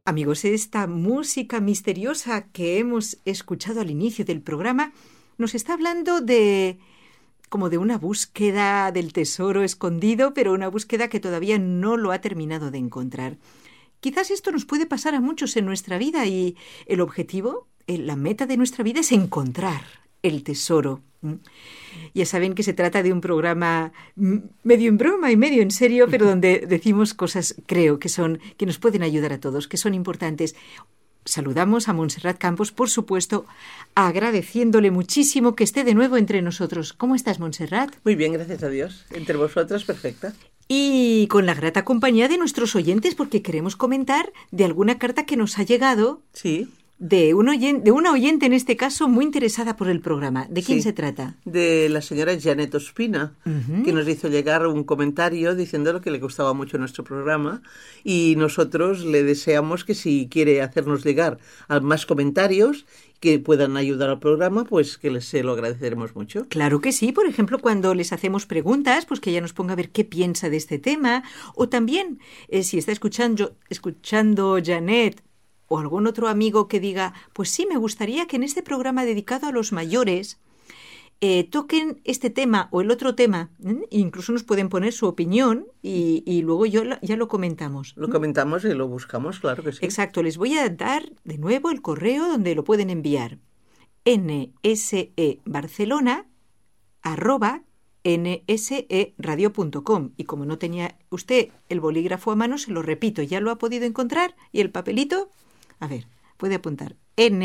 Amigos, esta música misteriosa que hemos escuchado al inicio del programa nos está hablando como de una búsqueda del tesoro escondido, pero una búsqueda que todavía no lo ha terminado de encontrar. Quizás esto nos puede pasar a muchos en nuestra vida y el objetivo, la meta de nuestra vida es encontrar el tesoro. Ya saben que se trata de un programa medio en broma y medio en serio, pero donde decimos cosas, creo, que nos pueden ayudar a todos, que son importantes. Saludamos a Montserrat Campos, por supuesto, agradeciéndole muchísimo que esté de nuevo entre nosotros. ¿Cómo estás, Montserrat? Muy bien, gracias a Dios. Entre vosotras, perfecta. Y con la grata compañía de nuestros oyentes, porque queremos comentar de alguna carta que nos ha llegado. Sí. De una oyente, en este caso, muy interesada por el programa. ¿De quién se trata? De la señora Janet Ospina, que nos hizo llegar un comentario diciendo que le gustaba mucho nuestro programa y nosotros le deseamos que si quiere hacernos llegar a más comentarios que puedan ayudar al programa, pues que se lo agradeceremos mucho. Claro que sí. Por ejemplo, cuando les hacemos preguntas, pues que ella nos ponga a ver qué piensa de este tema. O también, si está escuchando Janet, o algún otro amigo que diga, pues sí, me gustaría que en este programa dedicado a los mayores toquen este tema o el otro tema. Incluso nos pueden poner su opinión y luego ya lo comentamos. Lo comentamos y lo buscamos, claro que sí. Exacto. Les voy a dar de nuevo el correo donde lo pueden enviar. nsebarcelona@nseradio.com. Y como no tenía usted el bolígrafo a mano, se lo repito, ya lo ha podido encontrar. ¿Y el papelito? A ver, puede apuntar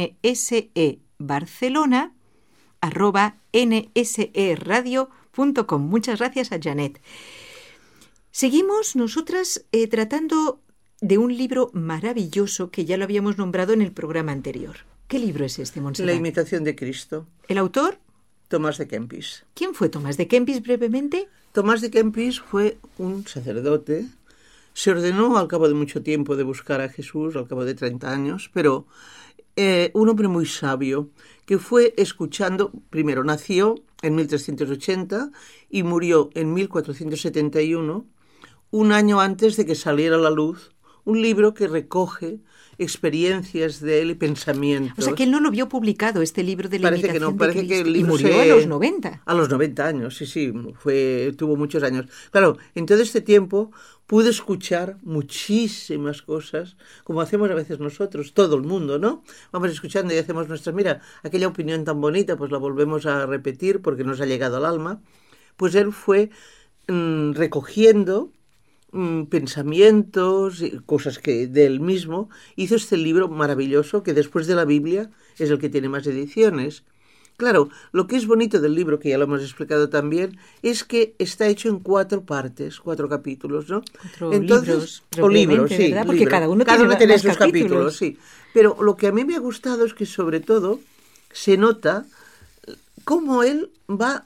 nsebarcelona@nseradio.com. Muchas gracias a Janet. Seguimos nosotras tratando de un libro maravilloso que ya lo habíamos nombrado en el programa anterior. ¿Qué libro es este, Montserrat? La imitación de Cristo. ¿El autor? Tomás de Kempis. ¿Quién fue Tomás de Kempis brevemente? Tomás de Kempis fue un sacerdote. Se ordenó al cabo de mucho tiempo de buscar a Jesús, al cabo de 30 años, pero un hombre muy sabio que fue escuchando, primero nació en 1380 y murió en 1471, un año antes de que saliera a la luz un libro que recoge experiencias de él y pensamientos. O sea, que él no lo vio publicado, este libro de la imitación de Cristo. Parece que el libro murió a los 90. A los 90 años, sí, tuvo muchos años. Claro, en todo este tiempo pude escuchar muchísimas cosas, como hacemos a veces nosotros, todo el mundo, ¿no? Vamos escuchando y hacemos mira, aquella opinión tan bonita, pues la volvemos a repetir porque nos ha llegado al alma. Pues él fue recogiendo pensamientos, cosas que de él mismo, hizo este libro maravilloso que después de la Biblia es el que tiene más ediciones. Claro, lo que es bonito del libro, que ya lo hemos explicado también, es que está hecho en 4 partes, 4 capítulos, ¿no? Entonces, libros, sí. ¿verdad? Porque cada uno tiene sus capítulos, sí. Pero lo que a mí me ha gustado es que sobre todo se nota cómo él va...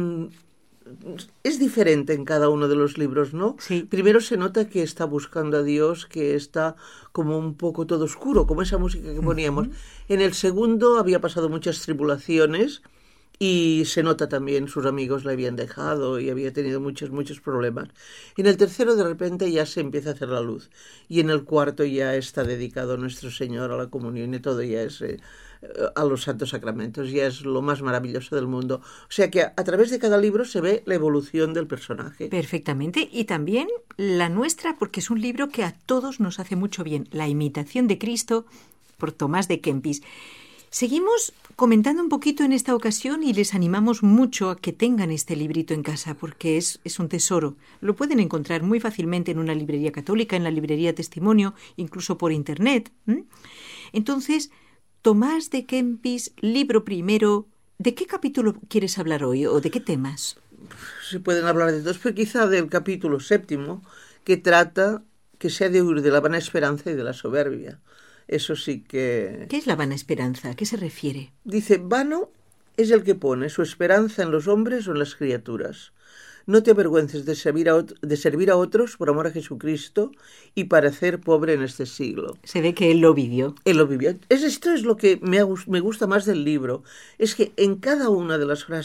es diferente en cada uno de los libros, ¿no? Sí. Primero se nota que está buscando a Dios, que está como un poco todo oscuro, como esa música que poníamos. En el segundo había pasado muchas tribulaciones y se nota también sus amigos le habían dejado y había tenido muchos problemas. En el tercero de repente ya se empieza a hacer la luz y en el cuarto ya está dedicado a nuestro Señor, a la comunión y todo ya es... a los santos sacramentos, ya es lo más maravilloso del mundo. O sea que a través de cada libro se ve la evolución del personaje. Perfectamente, y también la nuestra, porque es un libro que a todos nos hace mucho bien, La imitación de Cristo, por Tomás de Kempis. Seguimos comentando un poquito en esta ocasión y les animamos mucho a que tengan este librito en casa, porque es un tesoro. Lo pueden encontrar muy fácilmente en una librería católica, en la librería Testimonio, incluso por internet. Entonces, Tomás de Kempis, libro primero. ¿De qué capítulo quieres hablar hoy o de qué temas? Se pueden hablar de dos, pero quizá del capítulo 7, que trata que se ha de huir de la vana esperanza y de la soberbia. Eso sí que... ¿Qué es la vana esperanza? ¿A qué se refiere? Dice, vano es el que pone su esperanza en los hombres o en las criaturas. No te avergüences de servir a otros por amor a Jesucristo y parecer pobre en este siglo. Se ve que él lo vivió. Él lo vivió. Esto es lo que me gusta más del libro. Es que en cada una de las frases